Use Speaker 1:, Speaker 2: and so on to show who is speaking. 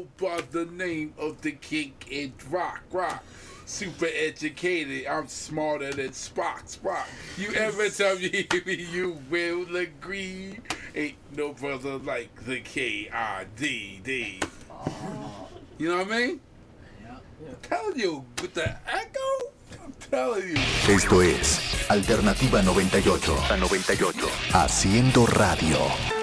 Speaker 1: go by the name of the king in rock. Super educated, I'm smarter than Spock. You ever tell me you will agree? Ain't no brother like the K-I-D-D. You know what I mean? I'm telling you, with the echo, I'm telling you.
Speaker 2: Esto es Alternativa 98. Haciendo radio.